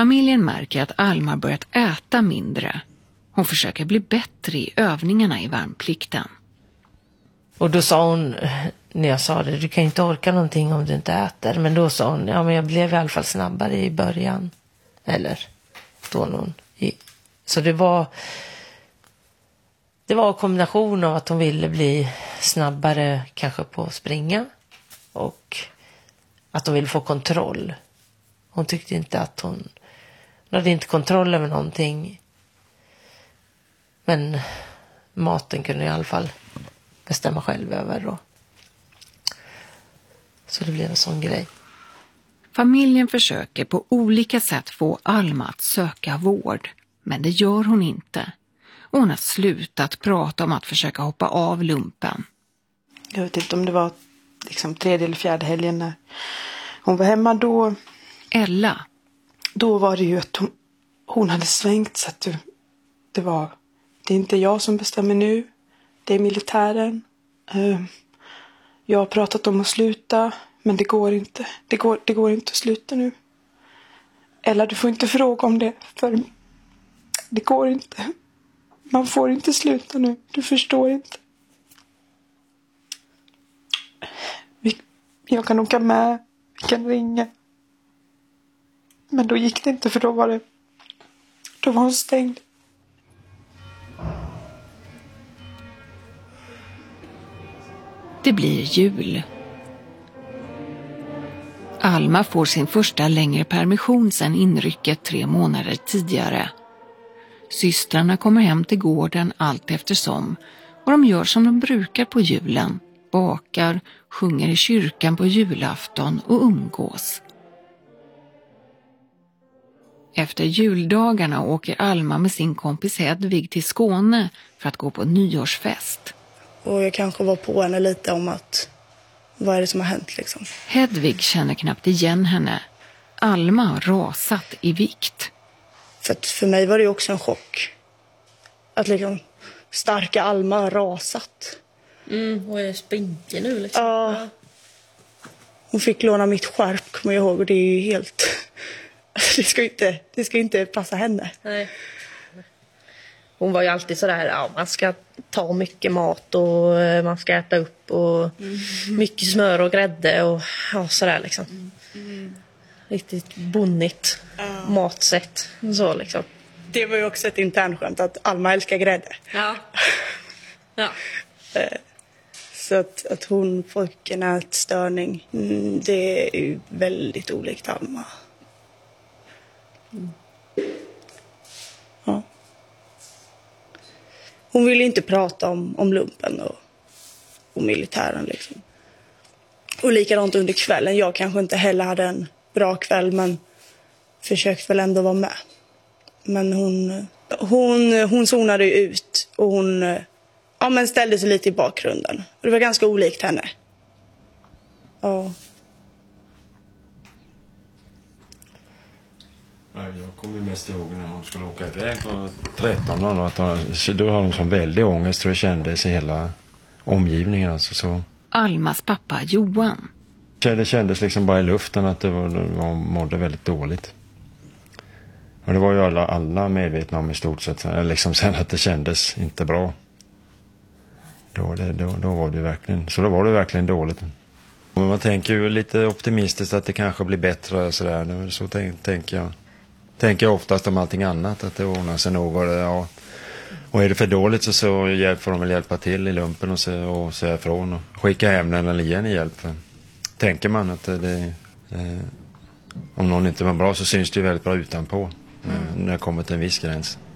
Familjen märker att Alma börjat äta mindre. Hon försöker bli bättre i övningarna i värnplikten. Och då sa hon, när jag sa det, du kan inte orka någonting om du inte äter. Men då sa hon, ja men jag blev i alla fall snabbare i början. Eller då någon. Så det var en kombination av att hon ville bli snabbare kanske på att springa. Och att hon ville få kontroll. Hon tyckte inte att hon hade inte kontroll över någonting. Men maten kunde i alla fall bestämma själv över då. Så det blev en sån grej. Familjen försöker på olika sätt få Alma att söka vård. Men det gör hon inte. Hon har slutat prata om att försöka hoppa av lumpen. Jag vet inte om det var liksom 3:e eller 4:e helgen när hon var hemma då. Ella. Då var det ju att hon hade svängt så att det är inte jag som bestämmer nu. Det är militären. Jag har pratat om att sluta. Men det går inte. Det går inte att sluta nu. Eller du får inte fråga om det. För det går inte. Man får inte sluta nu. Du förstår inte. Jag kan åka med. Vi kan ringa. Men då gick det inte för då var hon stängd. Det blir jul. Alma får sin första längre permission sedan inrycket 3 månader tidigare. Systrarna kommer hem till gården allt eftersom och de gör som de brukar på julen. Bakar, sjunger i kyrkan på julafton och umgås. Efter juldagarna åker Alma med sin kompis Hedvig till Skåne för att gå på nyårsfest. Och jag kanske var på henne lite om att vad är det som har hänt liksom. Hedvig känner knappt igen henne. Alma har rasat i vikt. För mig var det också en chock. Att liksom starka Alma har rasat. Och är spinkig nu liksom. Ja. Hon fick låna mitt skärp, kommer jag ihåg. Och det är ju helt... Det ska inte passa henne. Nej. Hon var ju alltid sådär, ja, man ska ta mycket mat och man ska äta upp och mycket smör och grädde och ja, sådär liksom. Riktigt bonnigt matsätt så liksom. Det var ju också ett internskämt att Alma älskar grädde. Ja. Ja. Så att hon fick en ätstörning, det är ju väldigt olikt Alma. Ja. Hon ville inte prata om lumpen och militären liksom. Och likadant under kvällen. Jag kanske inte heller hade en bra kväll, men försökte väl ändå vara med. Men hon zonade ut och hon ställde sig lite i bakgrunden. Och det var ganska olikt henne. Ja. Jag kommer mest ihåg när hon skulle åka iväg på 13 år. Då har hon sån väldig ångest och det kändes i hela omgivningen. Alltså, så. Almas pappa Johan. Det kändes liksom bara i luften att hon mådde väldigt dåligt. Och det var ju alla medvetna om i stort sett. Liksom sen att det kändes inte bra. Då var det verkligen, så då var det verkligen dåligt. Men man tänker ju lite optimistiskt att det kanske blir bättre och sådär. Så tänker jag oftast om allting annat, att det ordnar sig något. Ja. Och är det för dåligt så får de väl hjälpa till i lumpen och säga ifrån och skicka hem den eller ge hjälp. Tänker man att om någon inte var bra så syns det ju väldigt bra utanpå när det kommer till en viss gräns.